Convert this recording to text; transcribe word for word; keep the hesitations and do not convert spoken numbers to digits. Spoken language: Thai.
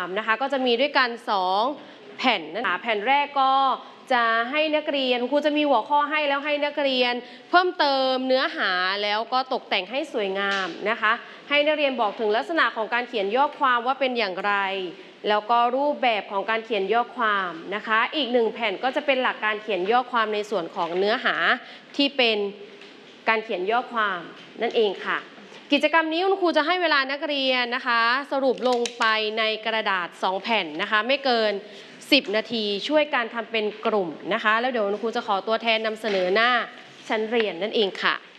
ความนะคะก็จะมีด้วยกันสองแผ่นนะคะแผ่นแรกก็จะให้นักเรียนครูจะมีหัวข้อให้แล้วให้นักเรียนเพิ่มเติมเนื้อหาแล้วก็ตกแต่งให้สวยงามนะคะให้นักเรียนบอกถึงลักษณะของการเขียนย่อความว่าเป็นอย่างไรแล้วก็รูปแบบของการเขียนย่อความนะคะอีกหนึ่งแผ่นก็จะเป็นหลักการเขียนย่อความในส่วนของเนื้อหาที่เป็นการเขียนย่อความนั่นเองค่ะกิจกรรมนี้คุณครูจะให้เวลานักเรียนนะคะสรุปลงไปในกระดาษสองแผ่นนะคะไม่เกินสิบนาทีช่วยการทำเป็นกลุ่มนะคะแล้วเดี๋ยวคุณครูจะขอตัวแทนนำเสนอหน้าชั้นเรียนนั่นเองค่ะ